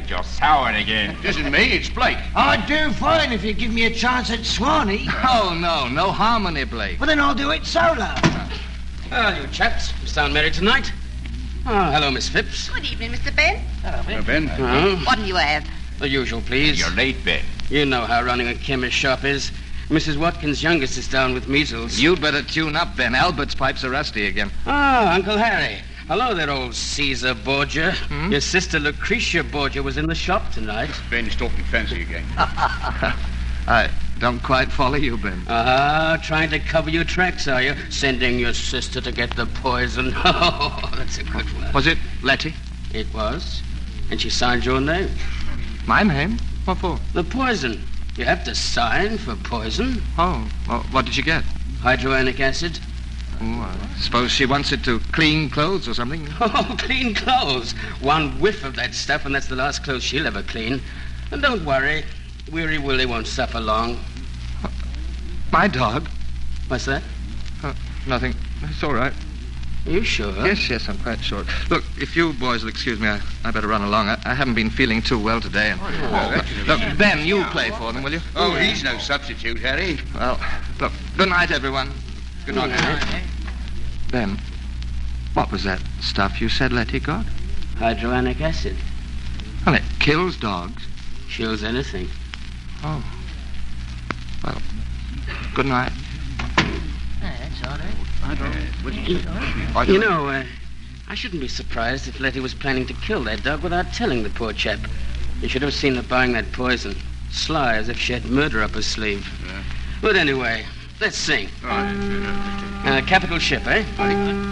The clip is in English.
Bet you're souring again. It isn't me, it's Blake. I'd do fine if you give me a chance at Swanee. Oh, no harmony, Blake. Well, then I'll do it solo. Well, you chaps, you sound merry tonight. Oh, hello, Miss Phipps. Good evening, Mr. Ben. Hello, Ben. What'll you have? The usual, please. You're late, Ben. You know how running a chemist shop is. Mrs. Watkins' youngest is down with measles. You'd better tune up, Ben. Albert's pipes are rusty again. Ah, Uncle Harry. Hello there, old Caesar Borgia. Your sister Lucretia Borgia was in the shop tonight. Ben's talking fancy again. I don't quite follow you, Ben. Trying to cover your tracks, are you? Sending your sister to get the poison. Oh, that's a good one. Was it Letty? It was. And she signed your name. My name? What for? The poison. You have to sign for poison. Oh, well, what did she get? Hydroanic acid. Oh, I suppose she wants it to clean clothes or something. Oh, clean clothes. One whiff of that stuff, and that's the last clothes she'll ever clean. And don't worry. Weary Willie won't suffer long. My dog? What's that? Nothing. It's all right. Are you sure? Yes, I'm quite sure. Look, if you boys will excuse me, I better run along. I haven't been feeling too well today. Look, Ben, you play for them, will you? Oh, he's no substitute, Harry. Well, look, good night, everyone. Good night, Harry. Ben, what was that stuff you said Letty got? Hydroanic acid. Well, it kills dogs. Kills anything. Oh. Well, good night. That's all right. You know, I shouldn't be surprised if Letty was planning to kill that dog without telling the poor chap. You should have seen her buying that poison. Sly, as if she had murder up her sleeve. Yeah. But anyway, let's sing. Capital ship, eh?